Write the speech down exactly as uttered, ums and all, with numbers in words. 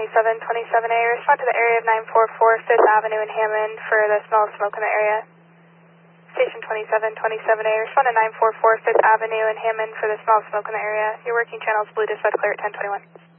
twenty-seven twenty-seven A, respond to the area of nine four four fifth Avenue in Hammond for the smell of smoke in the area. Station twenty-seven twenty-seven A, respond to nine four four fifth Avenue in Hammond for the smell of smoke in the area. Your working channel is blue dispatch clear at ten twenty-one.